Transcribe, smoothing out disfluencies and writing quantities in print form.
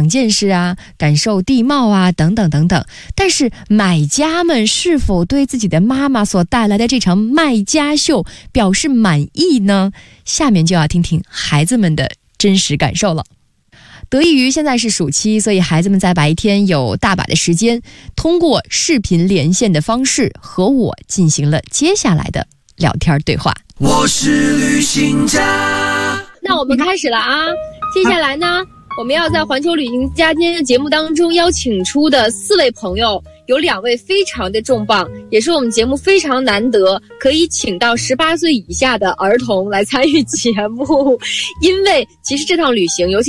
长见识啊，感受地貌啊，等等等等。但是买家们是否对自己的妈妈所带来的这场卖家秀表示满意呢？下面就要听听孩子们的真实感受了。得益于现在是暑期，所以孩子们在白天有大把的时间，通过视频连线的方式和我进行了接下来的聊天对话。 我是旅行家。 那我们开始了啊！接下来呢，我们要在环球旅行家今天的节目当中邀请出的4位朋友，有2位非常的重磅，也是我们节目非常难得可以请到18岁以下的儿童来参与节目，因为其实这趟旅行，尤其